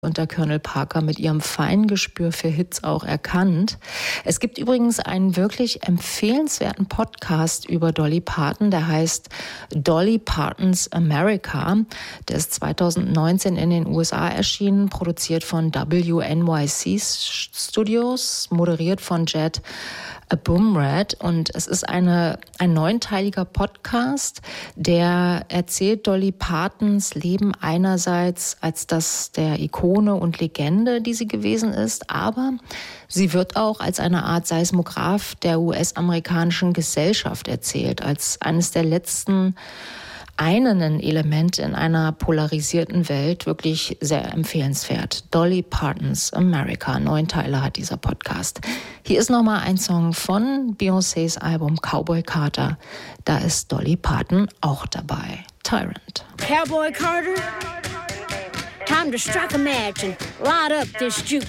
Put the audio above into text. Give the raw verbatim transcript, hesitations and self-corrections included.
und der Colonel Parker mit ihrem feinen Gespür für Hits auch erkannt. Es gibt übrigens einen wirklich empfehlenswerten Podcast über Dolly Parton, der heißt Dolly Parton's America. Der ist zwanzig neunzehn in den U S A erschienen, produziert von W N Y C Studios, moderiert von Jed Abumrad, und es ist eine, ein neunteiliger Podcast, der erzählt Dolly Partons Leben einerseits als das der Ikone und Legende, die sie gewesen ist, aber sie wird auch als eine Art Seismograph der U S-amerikanischen Gesellschaft erzählt, als eines der letzten einenden Elemente in einer polarisierten Welt. Wirklich sehr empfehlenswert. Dolly Parton's America. Neun Teile hat dieser Podcast. Hier ist nochmal ein Song von Beyoncés Album Cowboy Carter. Da ist Dolly Parton auch dabei. Tyrant. Cowboy Carter, time to strike a match and light up this juke.